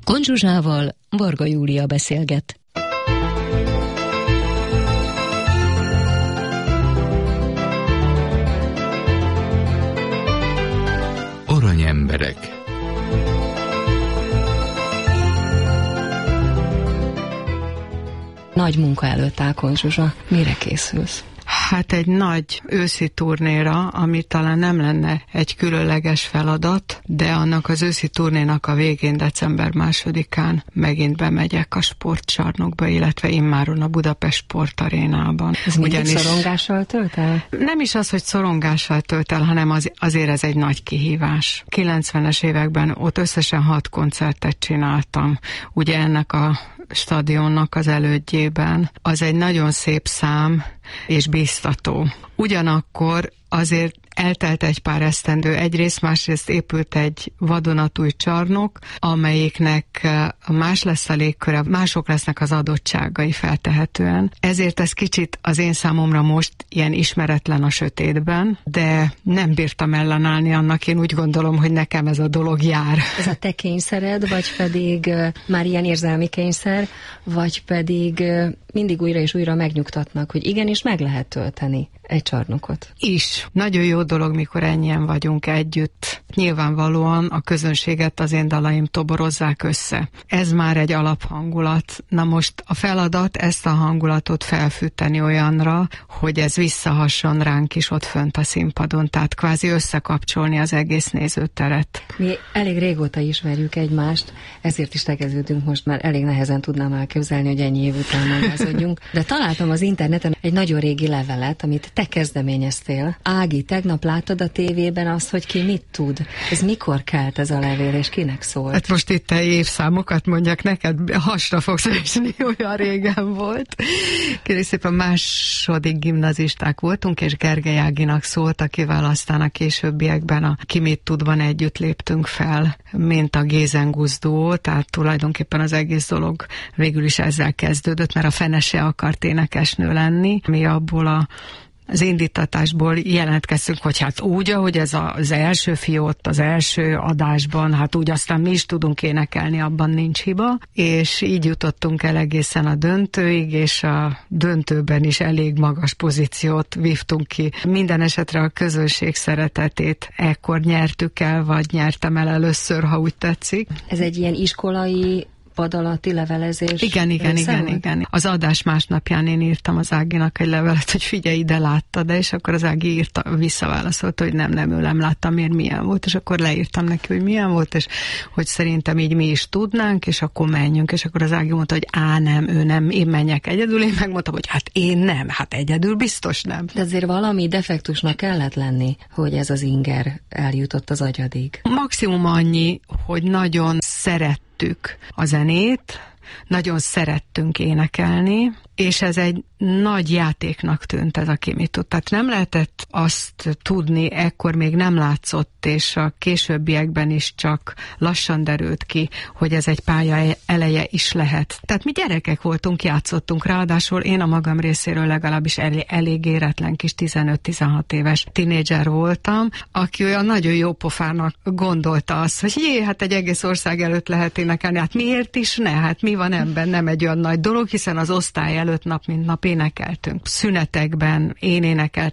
Kon Zsuzsával Varga Júlia beszélget. Aranyemberek. Nagy munka előtt áll, Kon Zsuzsa. Mire készülsz? Hát egy nagy őszi turnéra, ami talán nem lenne egy különleges feladat, de annak az őszi turnénak a végén, december 2-án megint bemegyek a sportcsarnokba, illetve immáron a Budapest Sportarénában. Ez mindig szorongással tölt el? Nem is az, hogy szorongással tölt el, hanem azért ez egy nagy kihívás. 90-es években ott összesen 6 koncertet csináltam. Ugye ennek a stadionnak az elődjében. Az egy nagyon szép szám és biztató. Ugyanakkor azért eltelt egy pár esztendő, egyrészt, másrészt épült egy vadonatúj csarnok, amelyiknek más lesz a légköre, mások lesznek az adottságai feltehetően. Ezért ez kicsit az én számomra most ilyen ismeretlen a sötétben, de nem bírtam ellenállni annak, én úgy gondolom, hogy nekem ez a dolog jár. Ez a te kényszered, vagy pedig már ilyen érzelmi kényszer, vagy pedig mindig újra és újra megnyugtatnak, hogy igenis meg lehet tölteni egy csarnokot? Is. Nagyon jó dolog, mikor ennyien vagyunk együtt. Nyilvánvalóan a közönséget az én dalaim toborozzák össze. Ez már egy alaphangulat. Na most a feladat ezt a hangulatot felfűteni olyanra, hogy ez visszahasson ránk is ott fönt a színpadon, tehát kvázi összekapcsolni az egész nézőteret. Mi elég régóta ismerjük egymást, ezért is tegeződünk most, már elég nehezen tudnám elképzelni, hogy ennyi év után magázódjunk. De találtam az interneten egy nagyon régi levelet, amit te kezdeményeztél. Ági, tegnap láttad a tévében azt, hogy ki mit tud? Ez mikor kelt ez a levél, és kinek szólt? Hát most itt te évszámokat mondjak neked, hasra fogsz esni, olyan régen volt. Kérlek szépen, második gimnazisták voltunk, és Gergely Áginak szólt, akivel aztán a későbbiekben a Ki mit tudban együtt léptünk fel, mint a Gézengusz duó, tehát tulajdonképpen az egész dolog végül is ezzel kezdődött, mert a fene se akart énekesnő lenni. Mi abból az indítatásból jelentkeztünk, hogy hát úgy, ahogy ez az első fiót, az első adásban, hát úgy aztán mi is tudunk énekelni, abban nincs hiba, és így jutottunk el egészen a döntőig, és a döntőben is elég magas pozíciót vívtunk ki. Minden esetre a közönség szeretetét ekkor nyertük el, vagy nyertem el először, ha úgy tetszik. Ez egy ilyen iskolai pad alatti levelezés. Igen. Az adás másnapján én írtam az Áginak egy levelet, hogy figyelj, ide látta, de és akkor az Ági visszaválaszolta, hogy nem, ő nem látta, miért milyen volt, és akkor leírtam neki, hogy milyen volt, és hogy szerintem így mi is tudnánk, és akkor menjünk, és akkor az Ági mondta, hogy nem, ő nem, én menjek egyedül, én megmondtam, hogy hát én nem, hát egyedül biztos nem. De azért valami defektusnak kellett lenni, hogy ez az inger eljutott az agyadig. Maximum annyi, hogy nagyon szerettük a zenét, nagyon szerettünk énekelni, és ez egy nagy játéknak tűnt ez a Ki mit tud. Tehát nem lehetett azt tudni, ekkor még nem látszott, és a későbbiekben is csak lassan derült ki, hogy ez egy pálya eleje is lehet. Tehát mi gyerekek voltunk, játszottunk, ráadásul én a magam részéről legalábbis elég éretlen kis 15-16 éves tinédzser voltam, aki olyan nagyon jó pofának gondolta azt, hogy hát egy egész ország előtt lehet énekelni. Hát miért is ne? Hát mi van ebben? Nem egy olyan nagy dolog, hiszen az osztály előtt nap mint nap énekeltünk. Szünetekben én énekeltem